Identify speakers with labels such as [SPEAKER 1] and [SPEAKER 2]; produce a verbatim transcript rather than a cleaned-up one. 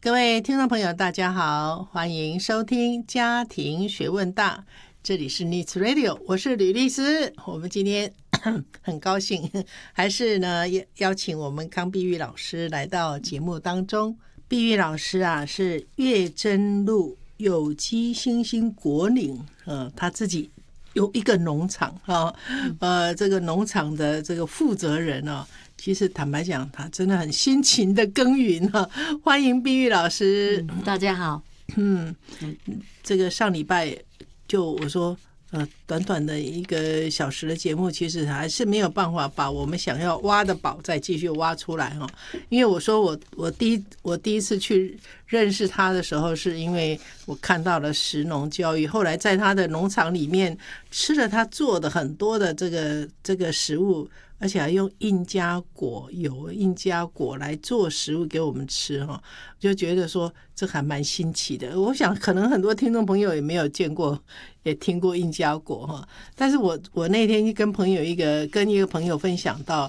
[SPEAKER 1] 各位听众朋友大家好，欢迎收听家庭学问大，这里是 Needs Radio， 我是吕律师。我们今天很高兴还是呢邀请我们康碧玉老师来到节目当中。碧玉老师啊是月真路有机新兴果岭，呃，他自己有一个农场啊，呃，这个农场的这个负责人哦，其实坦白讲，他真的很辛勤的耕耘啊。欢迎碧玉老师，
[SPEAKER 2] 嗯、大家好。
[SPEAKER 1] 嗯，这个上礼拜就我说，呃，短短的一个小时的节目，其实还是没有办法把我们想要挖的宝再继续挖出来哈。因为我说我我第一我第一次去认识他的时候，是因为我看到了食农教育，后来在他的农场里面吃了他做的很多的这个这个食物。而且还用印加果油、印加果来做食物给我们吃哈，就觉得说这还蛮新奇的。我想可能很多听众朋友也没有见过，也听过印加果哈。但是我我那天跟朋友一个跟一个朋友分享到，